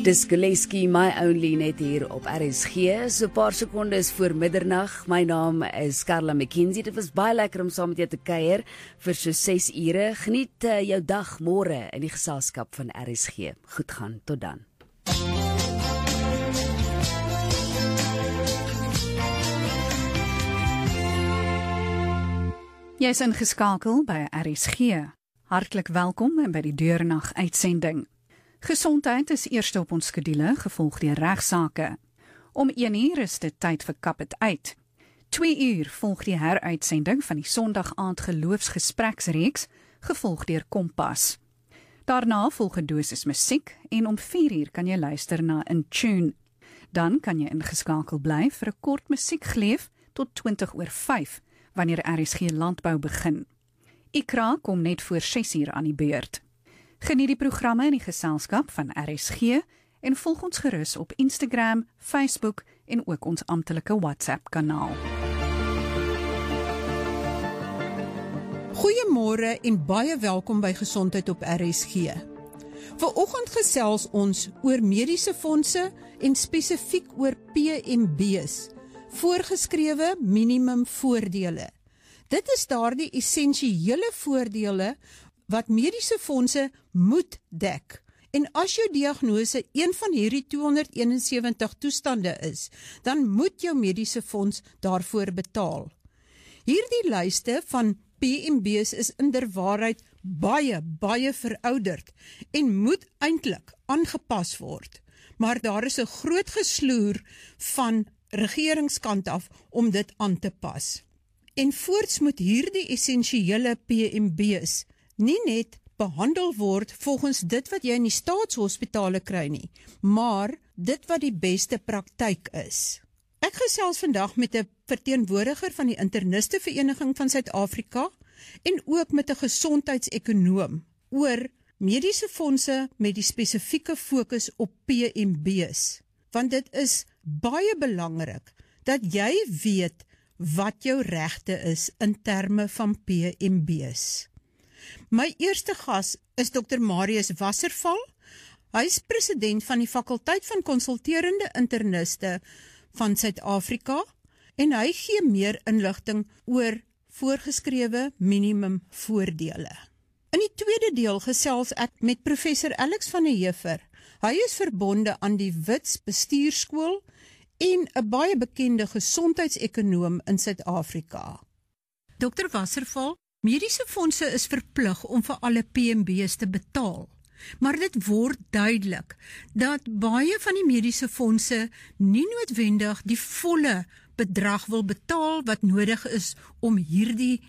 Dis Gillespie, my only net hier op RSG, so 'n paar sekondes voor middernag. My naam is Carla McKenzie. Dit was baie lekker om saam met jou te kuier vir so 6 ure. Geniet jou dag môre in die geselskap van RSG. Goed gaan, tot dan. Jy is ingeskakel by RSG. Hartlik welkom by die deurnag uitsending. Gesondheid is eerste op ons skedule, gevolg deur regsaake. Om 1 uur is dit tyd vir Kap het uit. 2 uur volg die heruitsending van die Sondagaand geloofsgespreksreeks, gevolg deur Kompas. Daarna volg 'n dosis musiek en om 4 uur kan jy luister na In Tune. Dan kan jy ingeskakel bly vir 'n kort musiekgleef tot 5:20, wanneer RSG Landbou begin. Ikra kom net voor 6 uur aan die beurt. Geniet die programme in die geselskap van RSG en volg ons gerus op Instagram, Facebook en ook ons amptelike WhatsApp-kanaal. Goeiemôre en baie welkom by Gesondheid op RSG. Vanoggend gesels ons oor mediese fondse en spesifiek oor PMB's, voorgeskrewe minimum voordele. Dit is daardie essensiële voordele wat mediese fondse moet dek. En as jou diagnose een van hierdie 271 toestande is, dan moet jou mediese fonds daarvoor betaal. Hierdie lyste van PMB's is inderwaarheid baie verouderd en moet eintlik aangepas word. Maar daar is 'n groot gesloer van regeringskant af om dit aan te pas. En voorts moet hierdie essensiële PMB's nie net behandel word volgens dit wat jy in die staatshospitale kry nie, maar dit wat die beste praktyk is. Ek gesels vandag met 'n verteenwoordiger van die Interniste Vereniging van Suid-Afrika en ook met 'n gesondheidsekonoom oor mediese fondse met die spesifieke fokus op PMB's. Want dit is baie belangrik dat jy weet wat jou regte is in terme van PMB's. My eerste gas is Dr. Marius Wasserval. Hy is president van die Fakulteit van Konsulterende Interniste van Suid-Afrika en hy gee meer inligting oor voorgeskrewe minimum voordele. In die tweede deel gesels ek met professor Alex van der Heever. Hy is verbonde aan die Wits Bestuurskool en 'n baie bekende gesondheidsekonoom in Suid-Afrika. Dr. Wasserval, mediese fondse is verplig om vir alle PMB's te betaal, maar dit word duidelik dat baie van die mediese fondse nie noodwendig die volle bedrag wil betaal wat nodig is om hierdie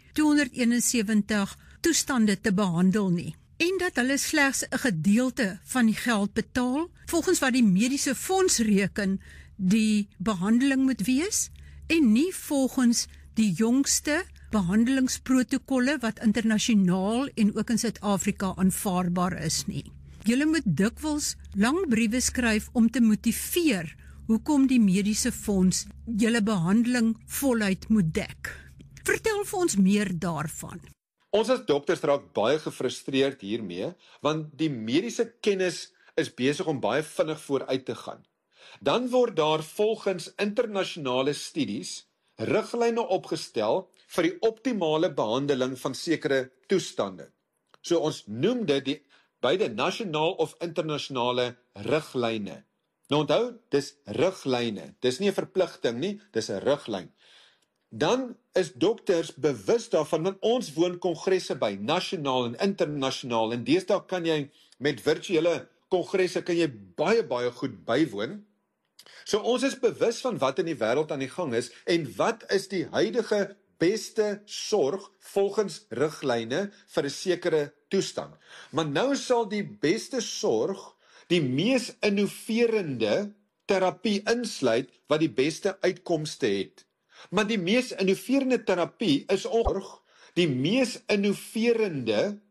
271 toestande te behandel nie. En dat hulle slegs 'n gedeelte van die geld betaal, volgens wat die mediese fonds reken die behandeling moet wees, en nie volgens die jongste behandelingsprotokolle wat internasionaal en ook in Suid-Afrika aanvaarbaar is nie. Julle moet dikwels lang briewe skryf om te motiveer hoekom die mediese fonds julle behandeling voluit moet dek. Vertel vir ons meer daarvan. Ons as dokters raak baie gefrustreerd hiermee, want die mediese kennis is besig om baie vinnig vooruit te gaan. Dan word daar volgens internasionale studies riglyne opgestel vir die optimale behandeling van sekere toestande. So ons noem dit die beide nasionaal of internasionale riglyne. Nou onthou, dis riglyne, dis nie 'n verpligting nie, dis 'n riglyn. Dan is dokters bewus daarvan, want ons woon kongresse by, nasionaal en internasionaal, en deesdae kan jy met virtuele kongresse kan jy baie goed bywoon. So ons is bewus van wat in die wêreld aan die gang is, en wat is die huidige beste sorg volgens riglyne vir 'n sekere toestand. Maar nou sal die beste sorg die mees innoverende terapie insluit wat die beste uitkomste het. Maar die mees innoverende terapie is die mees innoverende